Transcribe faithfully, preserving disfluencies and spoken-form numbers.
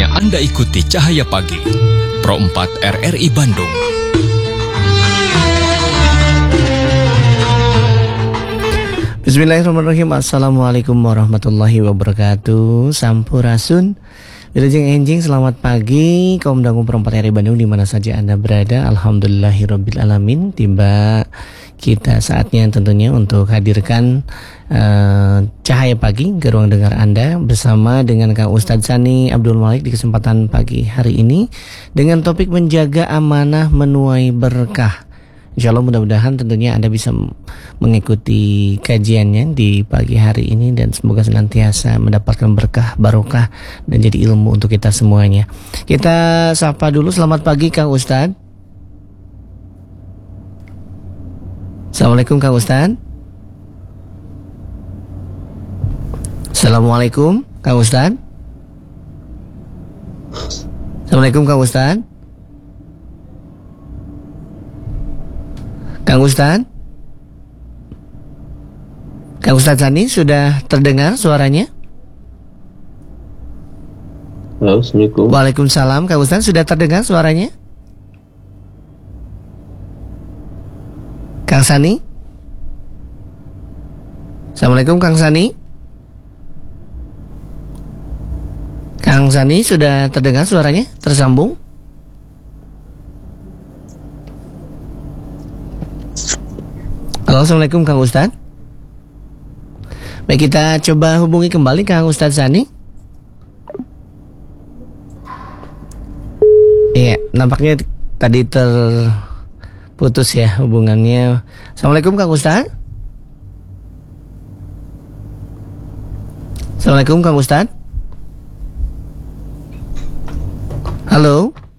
Anda ikuti Cahaya Pagi, Pro empat R R I Bandung. Bismillahirrahmanirrahim. Assalamualaikum warahmatullahi wabarakatuh. Sampurasun, Wilujeng Enjing, selamat pagi kaum dangu Pro empat R R I Bandung dimana saja Anda berada. Alhamdulillahirrabbilalamin. Tiba kita saatnya tentunya untuk hadirkan uh, Cahaya Pagi ke ruang dengar Anda bersama dengan Kang Ustadz Sani Abdul Malik di kesempatan pagi hari ini dengan topik menjaga amanah menuai berkah. Insya Allah mudah-mudahan tentunya Anda bisa mengikuti kajiannya di pagi hari ini dan semoga senantiasa mendapatkan berkah, barokah dan jadi ilmu untuk kita semuanya. Kita sapa dulu, selamat pagi Kang Ustadz. Assalamualaikum Kang Ustadz. Assalamualaikum Kang Ustadz. Assalamualaikum Kang Ustadz. Kang Ustadz. Kang Ustadz Sani, sudah terdengar suaranya? Halo, Assalamualaikum. Waalaikumsalam. Kang Ustadz, sudah terdengar suaranya? Kang Sani? Assalamualaikum Kang Sani. Kang Sani, sudah terdengar suaranya? Tersambung? Halo, Assalamualaikum Kang Ustadz. Baik, kita coba hubungi kembali Kang Ustadz Sani. Iya, nampaknya tadi terputus ya hubungannya. Assalamualaikum Kang Ustadz. Assalamualaikum Kang Ustadz. Halo.